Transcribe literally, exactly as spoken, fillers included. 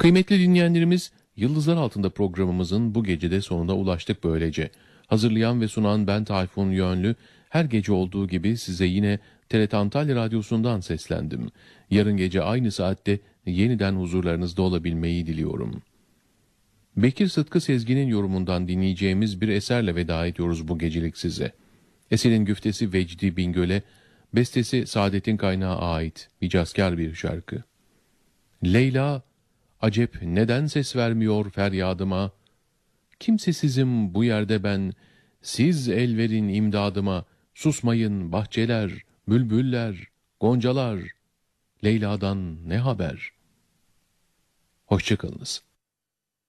Kıymetli dinleyenlerimiz, Yıldızlar Altında programımızın bu gecede sonuna ulaştık böylece. Hazırlayan ve sunan ben Tayfun Yönlü, her gece olduğu gibi size yine T R T Antalya Radyosu'ndan seslendim. Yarın gece aynı saatte yeniden huzurlarınızda olabilmeyi diliyorum. Bekir Sıtkı Sezgin'in yorumundan dinleyeceğimiz bir eserle veda ediyoruz bu gecelik size. Eserin güftesi Vecdi Bingöl'e, bestesi Saadet'in Kaynağı'na ait hicazkar bir şarkı. Leyla, acep neden ses vermiyor feryadıma? Kimsesizim bu yerde ben, siz el verin imdadıma. Susmayın bahçeler, bülbüller, goncalar, Leyla'dan ne haber? Hoşça kalınız.